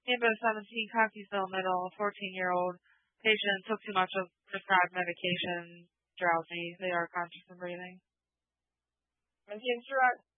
Amber 17, Cockeysville Middle, 14-year-old patient took too much of prescribed medication, drowsy. They are conscious and breathing. Mention Surratt.